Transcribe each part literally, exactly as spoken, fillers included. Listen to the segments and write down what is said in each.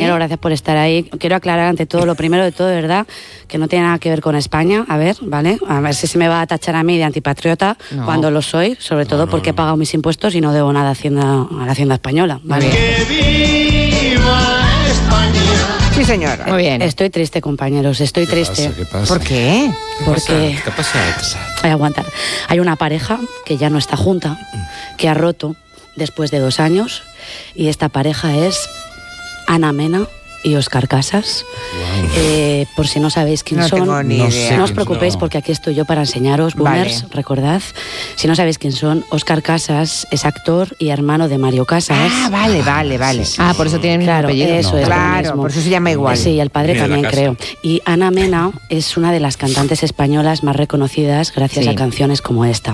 compañero, gracias por estar ahí. Quiero aclarar ante todo, lo primero de todo, de verdad, que no tiene nada que ver con España. A ver, ¿vale? A ver si se me va a tachar a mí de antipatriota no. cuando lo soy, sobre todo no, no, porque he pagado mis impuestos y no debo nada a, Hacienda, a la Hacienda española. ¿Vale? ¡Que viva España! Sí, señora. Muy bien. Estoy triste, compañeros, estoy ¿Qué triste. Pasa, ¿Qué pasa? ¿Por qué? ¿Qué Porque... pasa? ¿Qué pasa? ¿Qué pasa? Hay que aguantar. Hay una pareja que ya no está junta, que ha roto después de dos años, y esta pareja es Ana Mena y Óscar Casas. Wow. Eh, por si no sabéis quién no son, tengo ni no, idea. no os preocupéis no. porque aquí estoy yo para enseñaros, boomers, vale. recordad. Si no sabéis quién son, Óscar Casas es actor y hermano de Mario Casas. Ah, vale, vale, vale. Sí, sí, ah, sí. por eso tienen claro, apellido. Eso no. es claro, por eso se llama igual. Sí, el padre también creo. Y Ana Mena es una de las cantantes españolas más reconocidas gracias sí. a canciones como esta.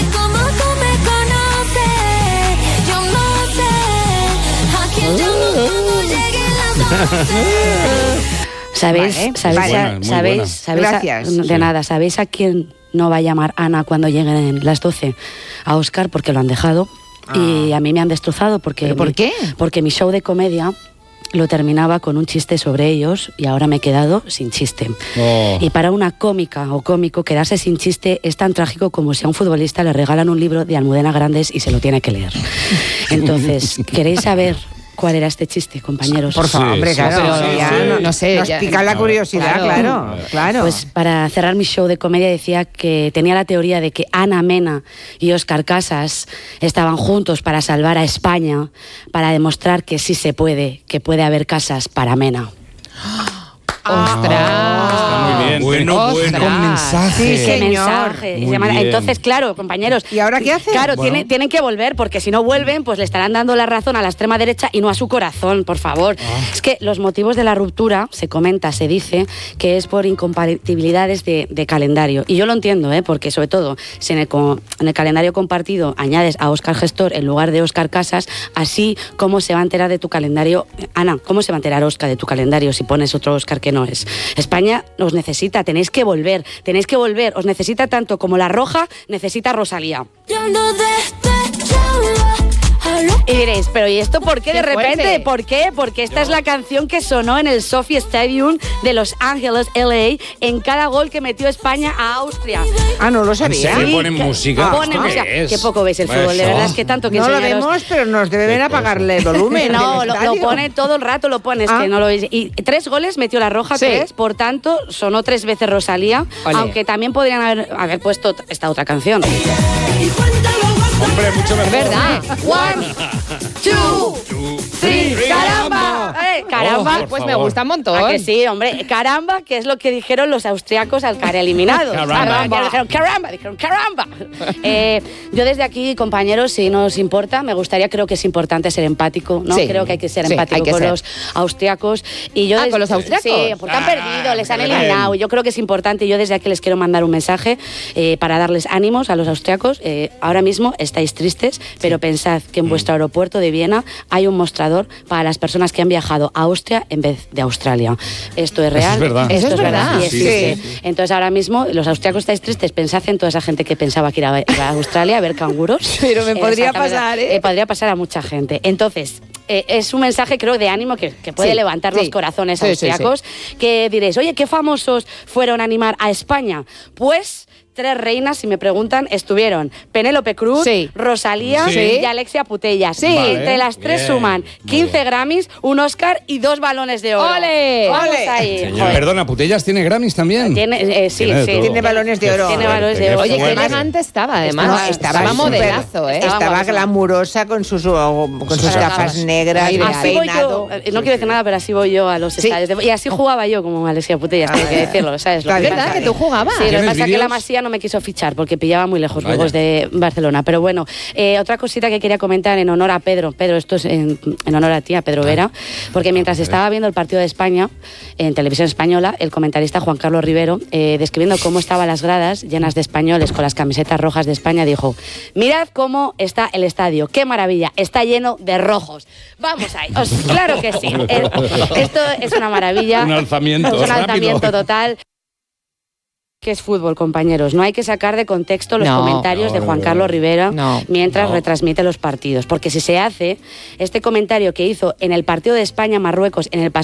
¿Sabéis? Vale, ¿Sabéis? vale. A, ¿sabéis? ¿sabéis? Gracias. A, de sí. nada. ¿Sabéis a quién no va a llamar Ana cuando lleguen las doce? A Óscar, porque lo han dejado. Ah. Y a mí me han destrozado porque... ¿Pero por mi, qué? Porque mi show de comedia lo terminaba con un chiste sobre ellos y ahora me he quedado sin chiste. Oh. Y para una cómica o cómico, quedarse sin chiste es tan trágico como si a un futbolista le regalan un libro de Almudena Grandes y se lo tiene que leer. Entonces, ¿queréis saber cuál era este chiste, compañeros? Por favor, sí, hombre, sí, claro. sí, ya, sí. No, no sé. Nos ya, pica la curiosidad, claro, claro, claro. Pues para cerrar mi show de comedia decía que tenía la teoría de que Ana Mena y Óscar Casas estaban juntos para salvar a España, para demostrar que sí se puede, que puede haber casas para Mena. ¡Ostras! Está muy bien. Bueno, bueno. Con mensaje. Sí, qué mensaje. Entonces, claro, compañeros. ¿Y ahora qué hacen? Claro, bueno. tiene, tienen que volver, porque si no vuelven, pues le estarán dando la razón a la extrema derecha y no a su corazón, por favor. Ah. Es que los motivos de la ruptura, se comenta, se dice, que es por incompatibilidades de, de calendario. Y yo lo entiendo, ¿eh? Porque sobre todo, si en el, en el calendario compartido añades a Óscar Gestor en lugar de Óscar Casas, así, ¿cómo se va a enterar de tu calendario? Ana, ¿cómo se va a enterar Óscar de tu calendario si pones otro Óscar que no es? España os necesita, tenéis que volver, tenéis que volver, os necesita tanto como La Roja necesita a Rosalía. Y diréis, pero ¿y esto por qué, qué de repente? Fuerte. ¿Por qué? Porque esta es la canción que sonó en el Sophie Stadium de Los Ángeles, L A, en cada gol que metió España a Austria. Ah, no lo sabía. ¿En serio ponen música? Ah, ponen música. ¿Qué es? Qué poco veis el fútbol, Eso. de verdad es que tanto que no enseñaros... lo vemos, pero nos deben apagarle el volumen. No, lo, lo pone todo el rato, lo pones, ah. que no lo veis. Y tres goles metió La Roja, sí. tres, por tanto, sonó tres veces Rosalía, Olé. Aunque también podrían haber, haber puesto esta otra canción. Hombre, mucho mejor. ¿Verdad? One, two, three, caramba. Eh, caramba, oh, pues me gusta un montón. ¿A que sí, hombre? Caramba, que es lo que dijeron los austriacos al caer eliminados. Caramba. Caramba. Dijeron caramba, dijeron caramba. eh, yo desde aquí, compañeros, si nos importa, me gustaría, creo que es importante ser empático, ¿no? Sí. Creo que hay que ser Sí, empático que con ser. los austriacos. Y yo ah, desde, ¿con los austriacos? Sí, porque han Ah, perdido, les han bien. eliminado. Yo creo que es importante. Yo desde aquí les quiero mandar un mensaje eh, para darles ánimos a los austriacos. Eh, ahora mismo estáis tristes, pero sí. pensad que en vuestro aeropuerto de Viena hay un mostrador para las personas que han viajado a Austria en vez de Australia. Esto es real. Eso es verdad. Esto Eso es verdad. Y existe. Sí, sí, sí. Entonces ahora mismo los austriacos estáis tristes, pensad en toda esa gente que pensaba que iba a Australia a ver canguros. Pero me Eh, podría exactamente. pasar, ¿eh? Eh, Podría pasar a mucha gente. Entonces, eh, es un mensaje, creo, de ánimo que, que puede Sí, levantar sí. los corazones Sí, austriacos, sí, sí. que diréis, oye, ¿qué famosos fueron a animar a España? Pues... tres reinas, si me preguntan, estuvieron Penélope Cruz, Sí. Rosalía Sí. y Alexia Putellas. Sí. Vale. Entre las tres Bien. suman quince Muy bien. Grammys, un Oscar y dos balones de oro. ¡Ole! Vamos ¡Ole! ahí. Señor, Joder. Perdona, ¿Putellas tiene Grammys también? Tiene, eh, sí, Tiene de sí. todo. Tiene balones de oro. Tiene balones de Qué oro. Oye, qué fuerte. elegante estaba, además. No, estaba estaba súper- modelazo, ¿eh? Estaba Estaba guapísima. glamurosa con sus, con sus Claro. gafas negras, Así bien Así voy peinado. yo, eh, no quiero decir nada, pero así voy yo a los Sí. estadios. de- Y así jugaba yo como Alexia Putellas, hay que decirlo, ¿sabes? Lo Está que bien, pasa. ¿Verdad que tú jugabas? Sí, lo que ¿Tienes pasa es que la vídeos? Masía no me quiso fichar porque pillaba muy lejos Vaya. luego de Barcelona. Pero bueno, eh, otra cosita que quería comentar en honor a Pedro. Pedro, esto es en, en honor a ti, a Pedro Vera, porque mientras estaba viendo el partido de España en televisión española, el comentarista Juan Carlos Rivero, eh, describiendo cómo estaban las gradas llenas de españoles con las camisetas rojas de España, dijo: mirad cómo está el estadio, qué maravilla, está lleno de rojos. Vamos ahí, Os- claro que sí. Eh, esto es una maravilla. Un alzamiento, Es un rápido. alzamiento total. Que es fútbol, compañeros. No hay que sacar de contexto los No, comentarios no, de Juan no, Carlos no. Rivera No, mientras no. retransmite los partidos. Porque si se hace este comentario que hizo en el partido de España-Marruecos en el pasado